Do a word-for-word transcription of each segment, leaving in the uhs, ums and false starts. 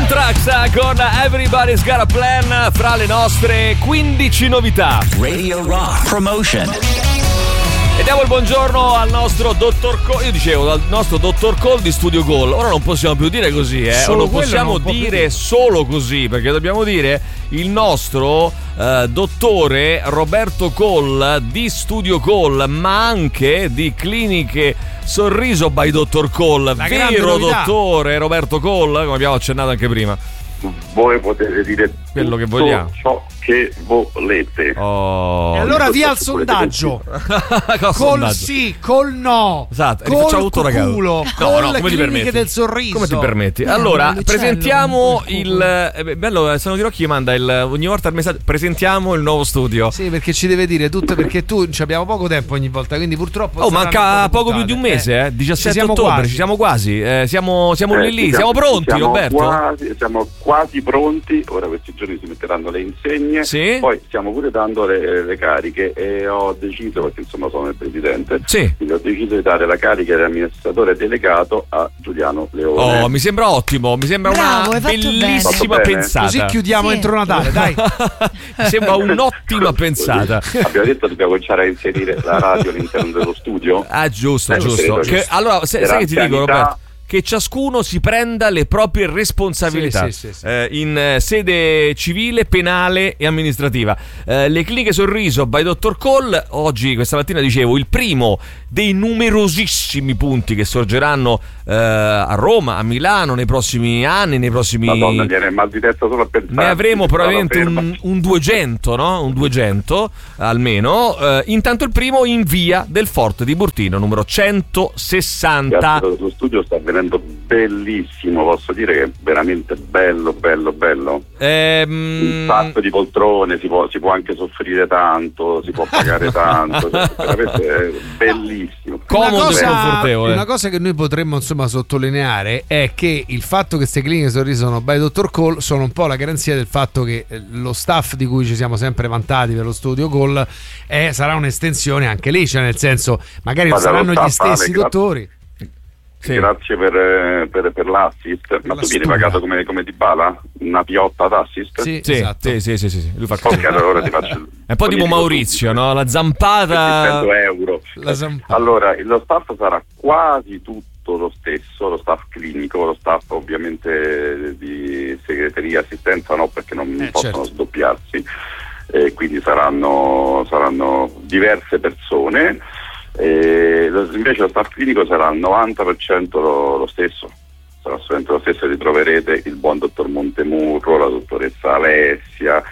Anthrax con Everybody's Got a Plan, fra le nostre quindici novità. Radio Rock Promotion. E diamo il buongiorno al nostro dottor Cole. Io dicevo, al nostro dottor Cole di Studio Goal. Ora non possiamo più dire così, eh. Solo non possiamo non dire, dire solo così, perché dobbiamo dire il nostro eh, dottore Roberto Cole di Studio Goal, ma anche di Cliniche Sorriso by dottor Cole. La grande Vero novità. dottore Roberto Cole, come abbiamo accennato anche prima. Voi potete dire Quello che tutto vogliamo. ciò che volete. Oh. E allora via al Questo volete sondaggio. Cosa Col sondaggio? sì, col no. Esatto, col rifacciamo tutto ragazzi. culo, No, col no, come ti cliniche permetti? del sorriso. Come ti permetti? Eh, Allora, l'uccello, presentiamo il il eh, bello, Sano di Rocchi manda il, ogni volta il messaggio, presentiamo il nuovo studio. Sì, perché ci deve dire tutto, perché tu ci abbiamo poco tempo ogni volta, quindi purtroppo Oh, saranno manca poche poco più puntate. di un mese, eh, diciassette Ci siamo ottobre, quasi. ci siamo quasi, eh, siamo, siamo Eh, lì lì, ci siamo pronti siamo Roberto? Quasi, siamo quasi pronti. Ora questi giorni si metteranno le insegne. Sì. Poi stiamo pure dando le, le cariche e ho deciso, perché insomma sono il presidente, Sì. quindi ho deciso di dare la carica di amministratore delegato a Giuliano Leone. Oh, mi sembra ottimo, mi sembra Bravo, una hai fatto bellissima bene. pensata. Così chiudiamo Sì. entro Natale, dai. Mi sembra un'ottima pensata. Abbiamo detto che dobbiamo cominciare a inserire la radio all'interno dello studio. Ah, giusto, Eh, giusto. credo Che, che allora, se- per sai che ti dico, anzianità- Roberto? Che ciascuno si prenda le proprie responsabilità Sì, sì, sì, sì. eh, in eh, sede civile, penale e amministrativa. Eh, le cliniche Sorriso by dottor Cole, oggi, questa mattina dicevo, il primo dei numerosissimi punti che sorgeranno eh, a Roma, a Milano nei prossimi anni, nei prossimi... Madonna, viene mal di testa solo a pensare. Ne avremo probabilmente Ferma. un, un duecento, no? Un duecento almeno. Eh, intanto il primo in via del Forte di Burtino, numero centosessanta. Ragazzi, il tuo studio sta venendo bellissimo, posso dire che è veramente bello, bello, bello. Ehm, Un sacco di poltrone, si può, si può anche soffrire tanto, si può pagare tanto, cioè, veramente è bellissimo. Comodo una, e cosa, confortevole. una cosa che noi potremmo insomma sottolineare è che il fatto che queste cliniche Sorriso sono by dottor Cole sono un po' la garanzia del fatto che eh, lo staff di cui ci siamo sempre vantati per lo studio Cole eh, sarà un'estensione anche lì, cioè nel senso magari non Guarda, saranno lo gli staff, Ale, stessi gra- dottori. Sì. Grazie per, eh, per, per l'assist. Ma la tu vieni stura. pagato come, come Dybala? Una piotta d'assist? Sì, Sì, esatto. sì, sì, sì, sì, sì. Lui fa così. Ok, allora ti faccio. È un po' tipo Maurizio, no? La zampata. cento euro. La zampata. Allora, lo staff sarà quasi tutto lo stesso, lo staff clinico, lo staff ovviamente di segreteria, assistenza no, perché non Eh, possono certo. sdoppiarsi, e quindi saranno, saranno diverse persone. E lo- invece lo staff clinico sarà al novanta per cento lo, lo stesso, sarà assolutamente lo stesso. Ritroverete il buon dottor Montemurro, la dottoressa Alessia,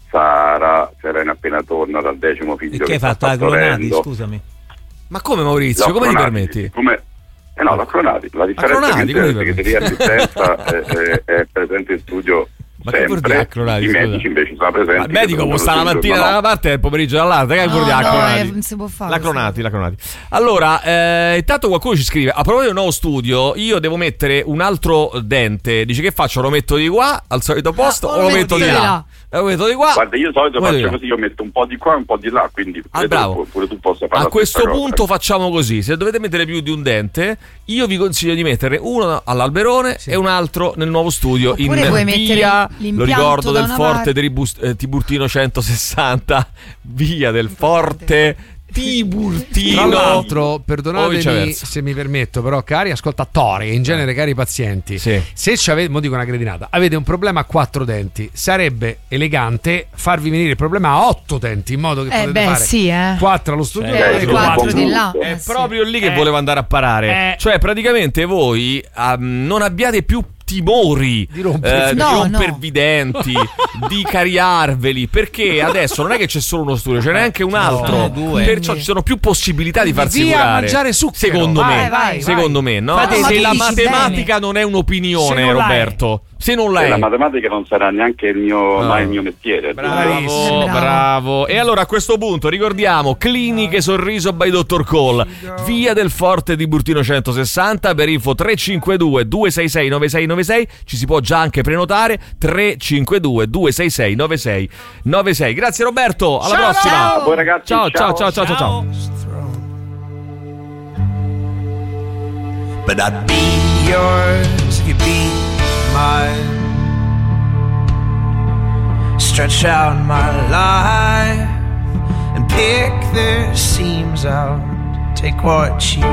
Sara, Serena appena torna dal decimo figlio Che hai sta fatto la Clonati, partorendo. scusami. Ma come Maurizio? La Come ti Clonati, permetti? Come... Eh no, la Clonati. La differenza Clonati, è che come la ti segreteria assistenza è, è, è presente in studio Ma che vuol dire sempre. a Clonati, I scusa? medici invece sono presenti. Ma il medico che può stare la sono mattina sul da una giorno, parte e il pomeriggio dall'altra. Che vuol dire a no, Clonati? eh, non si può fare La questo. Clonati, la Clonati. Allora, eh, intanto qualcuno ci scrive: a proposito di un nuovo studio, io devo mettere un altro dente. Dice che faccio? Lo metto di qua al solito posto o o lo lo metto metti di di là? là? Eh, Lo metto di qua. Guarda, io di solito Come faccio dire? così, io metto un po' di qua e un po' di là, quindi Ah, credo bravo. che pure tu possa fare A la questo stessa cosa. punto facciamo così: se dovete mettere più di un dente, io vi consiglio di mettere uno all'Alberone e un altro nel nuovo studio. Oppure in puoi mettere via, lo l'impianto ricordo, da del una Forte parte. Tribus- eh, Tiburtino centosessanta, via del Forte Tiburtino. Tra l'altro, o perdonatemi viceversa. se mi permetto, però, cari ascoltatori, in genere cari pazienti, Sì. se ci avete, mo dico una cretinata, avete un problema a quattro denti, sarebbe elegante farvi venire il problema a otto denti, in modo che Eh potete beh, fare sì, eh. quattro allo studio Eh, e sì, quattro sì. di là. È È Eh, sì. proprio lì che Eh. volevo andare a parare. Eh. Cioè, praticamente voi um, non abbiate più timori Di rompervi. eh, di No, rompervi i denti, di cariarveli, perché adesso non è che c'è solo uno studio, ce n'è anche un altro. no, due. Perciò ci sono più possibilità di farsi Via a curare. mangiare zucchero. Secondo Vai, me, vai, secondo vai. me, no? Fate- Se ma la dici matematica non è Se un'opinione, non la è. Roberto. Se non la E è. la matematica non sarà neanche il mio, No. mai il mio mestiere. Bravo, Bravissimo. bravo, Bravo. E allora a questo punto ricordiamo Cliniche Sorriso by dottor Cole, via del Forte di Burtino centosessanta. Per info tre cinque due due sei sei nove sei nove sei, ci si può già anche prenotare. Tre cinque due due sei sei nove sei nove sei. Grazie Roberto, alla Ciao, prossima. Ciao, voi ragazzi. Ciao, ciao, ciao, ciao, ciao, ciao. But I'd be yours, you'd be mine. stretch out my life and pick the seams out. Take what you